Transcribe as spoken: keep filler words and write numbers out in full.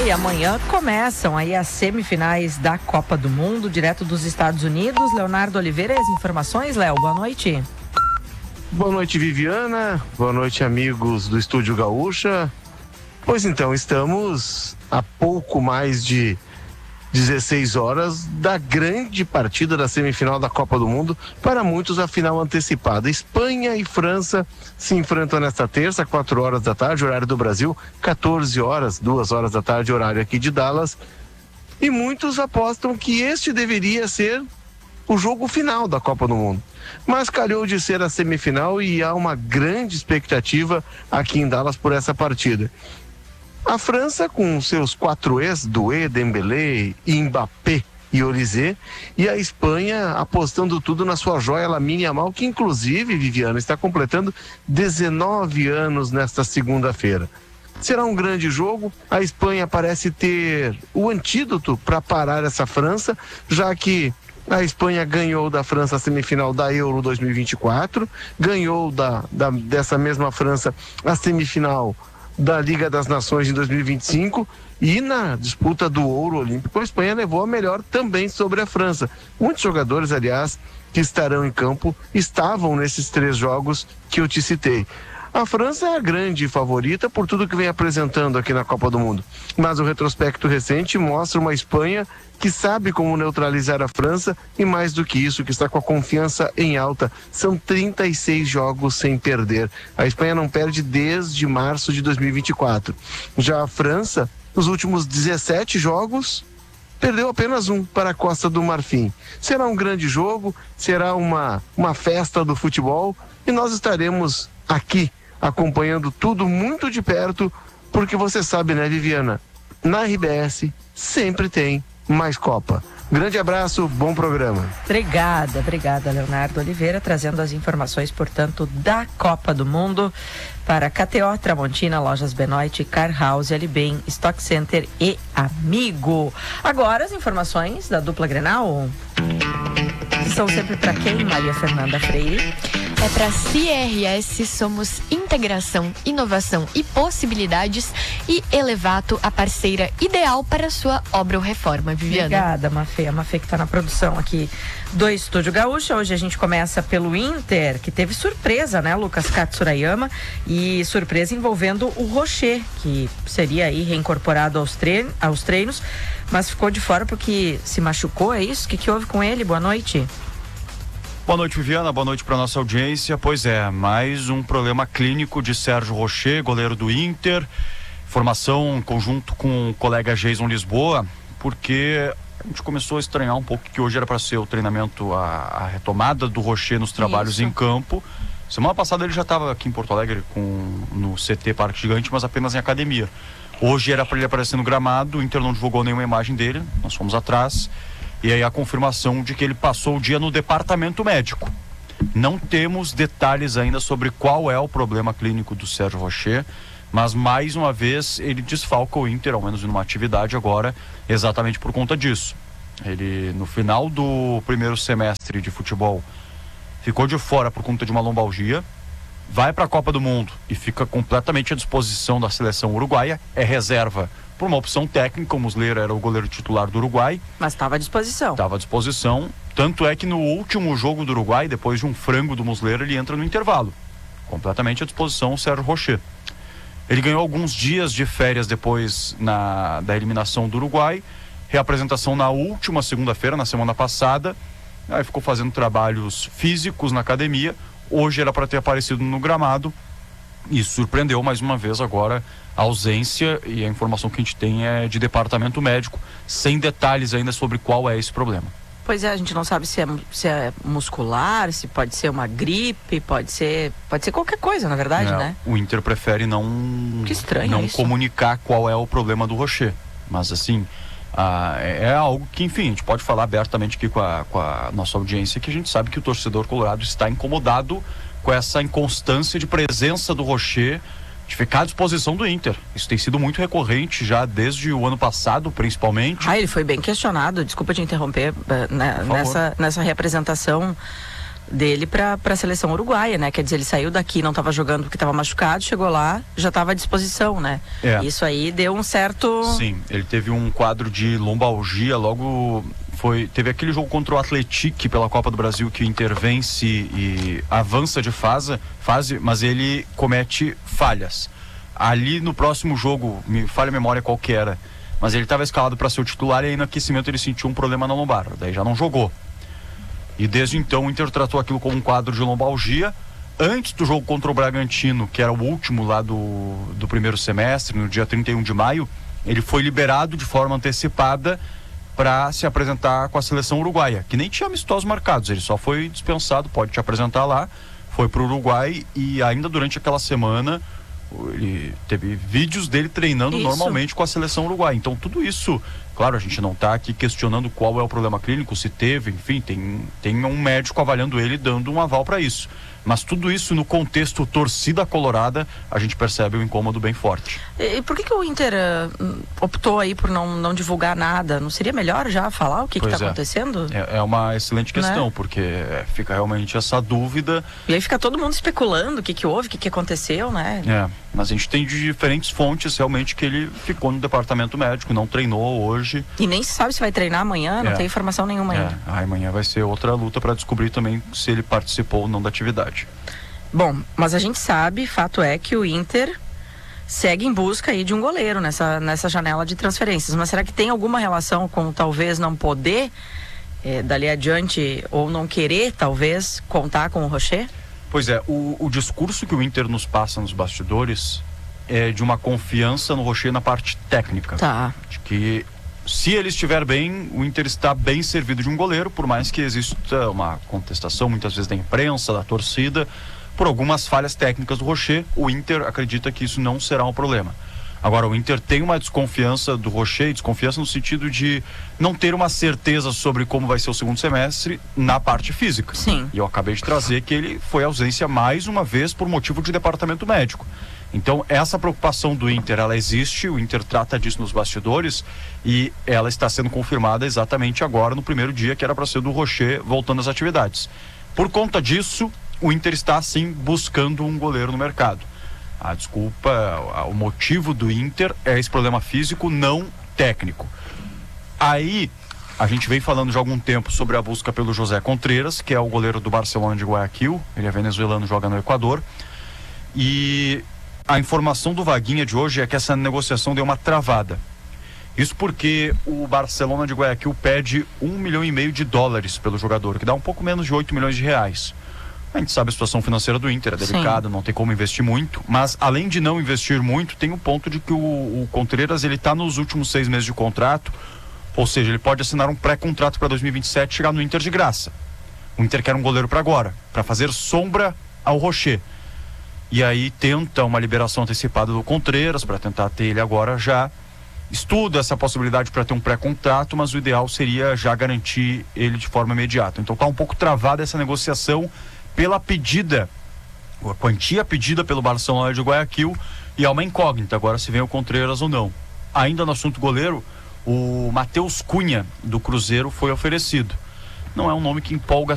É, e amanhã começam aí as semifinais da Copa do Mundo, direto dos Estados Unidos. Leonardo Oliveira, as informações, Léo, boa noite. Boa noite, Viviana. Boa noite, amigos do Estúdio Gaúcha. Pois então, estamos a pouco mais de dezesseis horas da grande partida da semifinal da Copa do Mundo, para muitos a final antecipada. Espanha e França se enfrentam nesta terça, quatro horas da tarde, horário do Brasil, quatorze horas, duas horas da tarde, horário aqui de Dallas. E muitos apostam que este deveria ser o jogo final da Copa do Mundo. Mas calhou de ser a semifinal e há uma grande expectativa aqui em Dallas por essa partida. A França, com seus quatro ex, Doué, Dembélé, Mbappé e Olise, e a Espanha apostando tudo na sua joia Lamine Yamal, que inclusive, Viviana, está completando dezenove anos nesta segunda-feira. Será um grande jogo. A Espanha parece ter o antídoto para parar essa França, já que a Espanha ganhou da França a semifinal da Euro dois mil e vinte e quatro, ganhou da, da, dessa mesma França a semifinal da Liga das Nações em dois mil e vinte e cinco, e na disputa do ouro olímpico a Espanha levou a melhor também sobre a França. Muitos jogadores, aliás, que estarão em campo estavam nesses três jogos que eu te citei. A França é a grande favorita por tudo que vem apresentando aqui na Copa do Mundo, mas o retrospecto recente mostra uma Espanha que sabe como neutralizar a França e, mais do que isso, que está com a confiança em alta. São trinta e seis jogos sem perder. A Espanha não perde desde março de dois mil e vinte e quatro. Já a França, nos últimos dezessete jogos, perdeu apenas um para a Costa do Marfim. Será um grande jogo, será uma, uma festa do futebol e nós estaremos aqui acompanhando tudo muito de perto, porque você sabe, né, Viviana? Na R B S sempre tem mais Copa. Grande abraço, bom programa. Obrigada, obrigada, Leonardo Oliveira, trazendo as informações, portanto, da Copa do Mundo para K T O, Tramontina, Lojas Benoit, Car House, Alibem, Stock Center e Amigo. Agora as informações da dupla Grenal. São sempre para quem, Maria Fernanda Freire? É para C R S, somos integração, inovação e possibilidades, e Elevato, a parceira ideal para a sua obra ou reforma, Viviana. Obrigada, Mafê. A Mafê que está na produção aqui do Estúdio Gaúcha. Hoje a gente começa pelo Inter, que teve surpresa, né, Lucas Katsurayama, e surpresa envolvendo o Rocher, que seria aí reincorporado aos, trein aos treinos, mas ficou de fora porque se machucou, é isso? O que, que houve com ele? Boa noite. Boa noite, Viviana. Boa noite para nossa audiência. Pois é, mais um problema clínico de Sérgio Rocher, goleiro do Inter. Formação conjunto com o colega Jason Lisboa, porque a gente começou a estranhar um pouco que hoje era para ser o treinamento, a, a retomada do Rocher nos trabalhos Isso. em campo. Semana passada ele já estava aqui em Porto Alegre com, no C T Parque Gigante, mas apenas em academia. Hoje era para ele aparecer no gramado, o Inter não divulgou nenhuma imagem dele, nós fomos atrás. E aí a confirmação de que ele passou o dia no departamento médico. Não temos detalhes ainda sobre qual é o problema clínico do Sérgio Rocher, mas mais uma vez ele desfalca o Inter, ao menos numa atividade agora, exatamente por conta disso. Ele, no final do primeiro semestre de futebol, ficou de fora por conta de uma lombalgia, vai para a Copa do Mundo e fica completamente à disposição da seleção uruguaia, é reserva por uma opção técnica. O Muslera era o goleiro titular do Uruguai. Mas estava à disposição. Estava à disposição. Tanto é que no último jogo do Uruguai, depois de um frango do Muslera, ele entra no intervalo. Completamente à disposição o Sérgio Rocher. Ele ganhou alguns dias de férias depois na, da eliminação do Uruguai. Reapresentação na última segunda-feira, na semana passada. Aí ficou fazendo trabalhos físicos na academia. Hoje era para ter aparecido no gramado. E surpreendeu mais uma vez agora a ausência, e a informação que a gente tem é de departamento médico, sem detalhes ainda sobre qual é esse problema. Pois é, a gente não sabe se é, se é muscular, se pode ser uma gripe, pode ser, pode ser qualquer coisa, na verdade, é, né? O Inter prefere não, que estranho não isso. comunicar qual é o problema do Rocher. Mas assim, ah, é, é algo que, enfim, a gente pode falar abertamente aqui com a, com a nossa audiência, que a gente sabe que o torcedor colorado está incomodado com essa inconstância de presença do Rocher, de ficar à disposição do Inter. Isso tem sido muito recorrente já desde o ano passado, principalmente. Ah, ele foi bem questionado, desculpa te interromper, né, nessa, nessa reapresentação dele para a seleção uruguaia, né? Quer dizer, ele saiu daqui, não estava jogando porque estava machucado, chegou lá, já estava à disposição, né? É. Isso aí deu um certo... Sim, ele teve um quadro de lombalgia, logo foi, teve aquele jogo contra o Atlético pela Copa do Brasil que o Inter vence e avança de fase, fase, mas ele comete falhas. Ali no próximo jogo, me falha a memória qual que era, mas ele estava escalado para ser o titular e aí no aquecimento ele sentiu um problema na lombar, daí já não jogou. E desde então o Inter tratou aquilo como um quadro de lombalgia. Antes do jogo contra o Bragantino, que era o último lá do, do primeiro semestre, no dia trinta e um de maio, ele foi liberado de forma antecipada para se apresentar com a seleção uruguaia, que nem tinha amistosos marcados, ele só foi dispensado, pode te apresentar lá, foi para o Uruguai e ainda durante aquela semana ele teve vídeos dele treinando isso. normalmente com a seleção uruguaia. Então tudo isso, claro, a gente não está aqui questionando qual é o problema clínico, se teve, enfim, tem, tem um médico avaliando ele, dando um aval para isso. Mas tudo isso no contexto torcida colorada, a gente percebe um incômodo bem forte. E por que que o Inter uh, optou aí por não, não divulgar nada? Não seria melhor já falar o que está é. acontecendo? É, é uma excelente questão, Né? porque fica realmente essa dúvida. E aí fica todo mundo especulando o que que houve, o que que aconteceu, né? É, mas a gente tem de diferentes fontes realmente que ele ficou no departamento médico, não treinou hoje. E nem se sabe se vai treinar amanhã, não É. tem informação nenhuma É, ainda. aí amanhã vai ser outra luta para descobrir também se ele participou ou não da atividade. Bom, mas a gente sabe, fato é que o Inter segue em busca aí de um goleiro nessa, nessa janela de transferências. Mas será que tem alguma relação com talvez não poder, eh, dali adiante, ou não querer, talvez, contar com o Rocher? Pois é, o, o discurso que o Inter nos passa nos bastidores é de uma confiança no Rocher na parte técnica. Tá. De que se ele estiver bem, o Inter está bem servido de um goleiro, por mais que exista uma contestação muitas vezes da imprensa, da torcida, por algumas falhas técnicas do Rocher, o Inter acredita que isso não será um problema. Agora, o Inter tem uma desconfiança do Rocher, desconfiança no sentido de não ter uma certeza sobre como vai ser o segundo semestre na parte física. Sim. E eu acabei de trazer que ele foi ausência mais uma vez por motivo de departamento médico. Então, essa preocupação do Inter, ela existe, o Inter trata disso nos bastidores e ela está sendo confirmada exatamente agora, no primeiro dia, que era para ser do Rocher voltando às atividades. Por conta disso, o Inter está, sim, buscando um goleiro no mercado. A desculpa, o motivo do Inter é esse problema físico, não técnico. Aí, a gente vem falando já há algum tempo sobre a busca pelo José Contreras, que é o goleiro do Barcelona de Guayaquil, ele é venezuelano, joga no Equador, e a informação do Vaguinha de hoje é que essa negociação deu uma travada. Isso porque o Barcelona de Guayaquil pede um milhão e meio de dólares pelo jogador, que dá um pouco menos de oito milhões de reais. A gente sabe a situação financeira do Inter, é delicada, não tem como investir muito, mas além de não investir muito, tem o ponto de que o, o Contreras, ele está nos últimos seis meses de contrato, ou seja, ele pode assinar um pré-contrato para dois mil e vinte e sete e chegar no Inter de graça. O Inter quer um goleiro para agora, para fazer sombra ao Rocher. E aí tenta uma liberação antecipada do Contreras para tentar ter ele agora já. Estuda essa possibilidade para ter um pré-contrato, mas o ideal seria já garantir ele de forma imediata. Então está um pouco travada essa negociação pela pedida, a quantia pedida pelo Barcelona de Guayaquil, e é uma incógnita agora se vem o Contreras ou não. Ainda no assunto goleiro, o Matheus Cunha do Cruzeiro foi oferecido. Não é um nome que empolga